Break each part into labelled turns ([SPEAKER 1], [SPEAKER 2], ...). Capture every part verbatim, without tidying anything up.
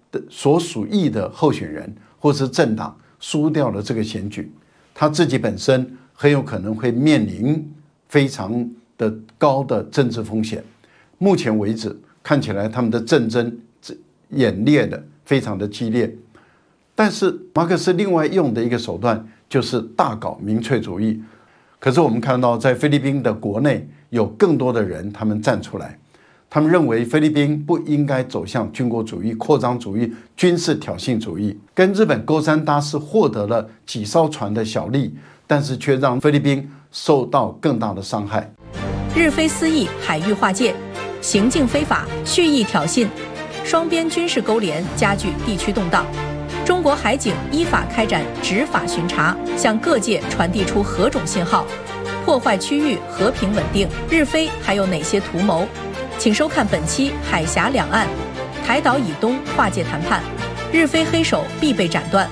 [SPEAKER 1] 的所属意的候选人或是政党输掉了这个选举，他自己本身很有可能会面临非常的高的政治风险。目前为止，看起来他们的战争演练的非常的激烈，但是马克思另外用的一个手段就是大搞民粹主义。可是我们看到，在菲律宾的国内有更多的人，他们站出来，他们认为菲律宾不应该走向军国主义、扩张主义、军事挑衅主义，跟日本勾三搭四，获得了几艘船的小利，但是却让菲律宾受到更大的伤害。
[SPEAKER 2] 日菲私议，海域划界，行径非法，蓄意挑衅，双边军事勾连加剧地区动荡。中国海警依法开展执法巡查，向各界传递出何种信号？破坏区域和平稳定，日菲还有哪些图谋？请收看本期《海峡两岸》，台岛以东划界谈判，日菲黑手必被斩断。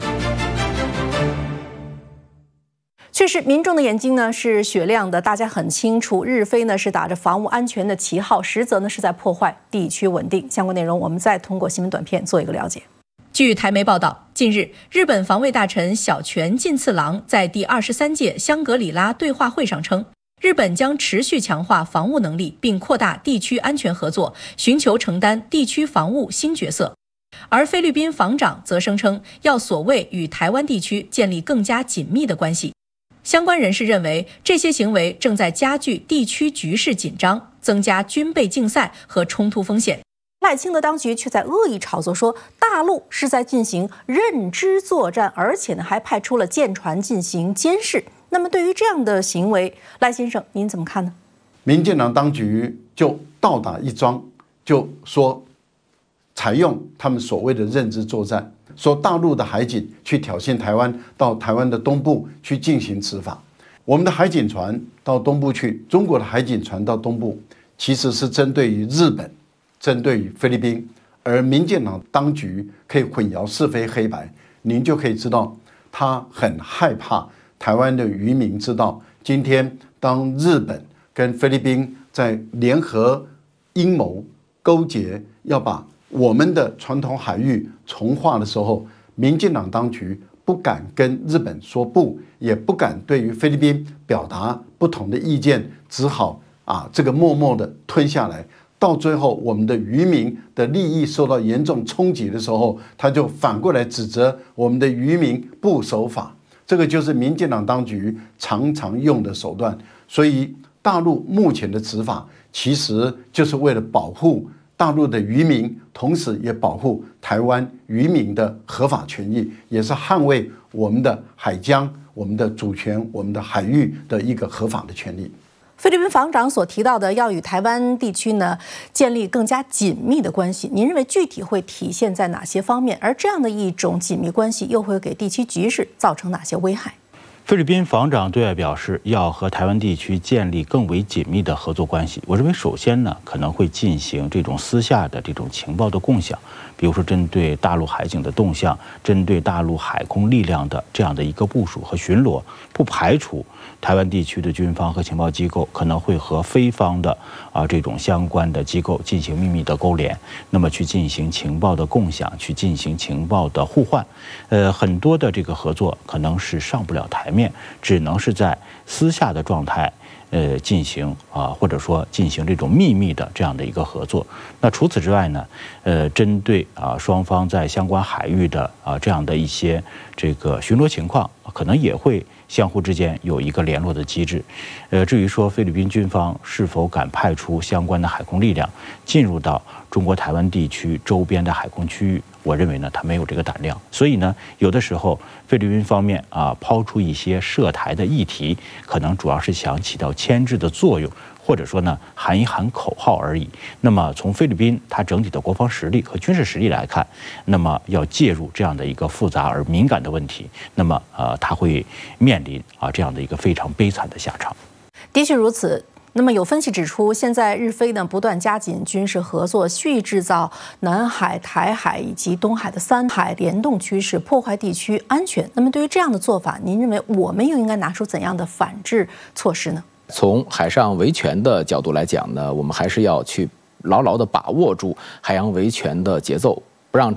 [SPEAKER 2] 确实，民众的眼睛呢是雪亮的，大家很清楚，日菲呢是打着防务安全的旗号，实则呢是在破坏地区稳定。相关内容我们再通过新闻短片做一个了解。据台媒报道，近日，日本防卫大臣小泉进次郎在第二十三届香格里拉对话会上称，日本将持续强化防务能力，并扩大地区安全合作，寻求承担地区防务新角色。而菲律宾防长则声称，要所谓与台湾地区建立更加紧密的关系。相关人士认为，这些行为正在加剧地区局势紧张，增加军备竞赛和冲突风险。赖清德当局却在恶意炒作说，大陆是在进行认知作战，而且呢还派出了舰船进行监视。那么对于这样的行为，赖先生您怎么看呢？
[SPEAKER 1] 民进党当局就倒打一桩，就说采用他们所谓的认知作战，说大陆的海警去挑衅台湾，到台湾的东部去进行执法。我们的海警船到东部去，中国的海警船到东部，其实是针对于日本，针对于菲律宾，而民进党当局可以混淆是非黑白，您就可以知道，他很害怕台湾的渔民知道，今天当日本跟菲律宾在联合阴谋勾结，要把我们的传统海域重划的时候，民进党当局不敢跟日本说不，也不敢对于菲律宾表达不同的意见，只好啊这个默默的吞下来。到最后，我们的渔民的利益受到严重冲击的时候，他就反过来指责我们的渔民不守法。这个就是民进党当局常常用的手段。所以，大陆目前的执法，其实就是为了保护大陆的渔民，同时也保护台湾渔民的合法权益，也是捍卫我们的海疆、我们的主权、我们的海域的一个合法的权利。
[SPEAKER 2] 菲律宾防长所提到的要与台湾地区呢建立更加紧密的关系，您认为具体会体现在哪些方面？而这样的一种紧密关系又会给地区局势造成哪些危害？
[SPEAKER 3] 菲律宾防长对外表示要和台湾地区建立更为紧密的合作关系。我认为首先呢可能会进行这种私下的这种情报的共享，比如说针对大陆海警的动向，针对大陆海空力量的这样的一个部署和巡逻，不排除台湾地区的军方和情报机构可能会和菲方的啊这种相关的机构进行秘密的勾连，那么去进行情报的共享，去进行情报的互换。呃，很多的这个合作可能是上不了台面，只能是在私下的状态。呃，进行啊，或者说进行这种秘密的这样的一个合作。那除此之外呢，呃，针对啊双方在相关海域的啊这样的一些这个巡逻情况，可能也会相互之间有一个联络的机制。呃，至于说菲律宾军方是否敢派出相关的海空力量进入到中国台湾地区周边的海空区域，我认为呢，他没有这个胆量。所以呢，有的时候菲律宾方面啊抛出一些涉台的议题，可能主要是想起到牵制的作用，或者说呢喊一喊口号而已。那么从菲律宾它整体的国防实力和军事实力来看，那么要介入这样的一个复杂而敏感的问题，那么呃它会面临啊这样的一个非常悲惨的下场。
[SPEAKER 2] 的确如此。那么有分析指出，现在日菲呢不断加紧军事合作，蓄意制造南海、台海以及东海的三海联动趋势，破坏地区安全。那么对于这样的做法，您认为我们又应该拿出怎样的反制措施呢？
[SPEAKER 4] 从海上维权的角度来讲呢，我们还是要去牢牢地把握住海洋维权的节奏，